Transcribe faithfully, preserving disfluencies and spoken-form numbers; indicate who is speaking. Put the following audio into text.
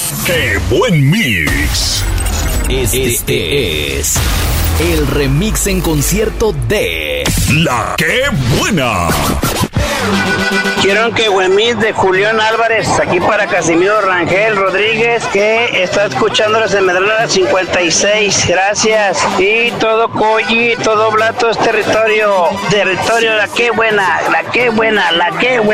Speaker 1: ¡Qué buen mix!
Speaker 2: Este, este es el remix en concierto de
Speaker 1: La Qué Buena.
Speaker 3: Quiero que Güemis de Julián Álvarez, aquí para Casimiro Rangel Rodríguez, que está escuchándolos en Medrano cincuenta y seis, gracias. Y todo Coyi, todo Blato es territorio, territorio, la que buena, la que buena, la que buena.